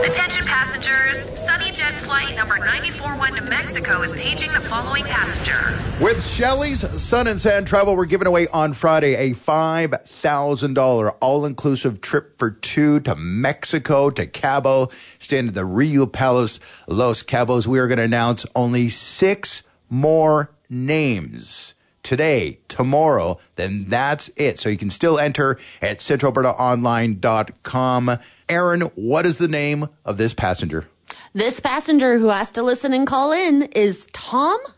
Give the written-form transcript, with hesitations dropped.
Attention passengers, SunnyJet flight number 941 to Mexico is paging the following passenger. With Shelley's Sun and Sand Travel, we're giving away on Friday a $5,000 all-inclusive trip for two to Mexico, to Cabo, staying at the Rio Palace Los Cabos. We are going to announce only 6 more names today, tomorrow, then that's it. So you can still enter at CentralAlbertaOnline.com. Aaron, what is the name of this passenger? This passenger who has to listen and call in is Tom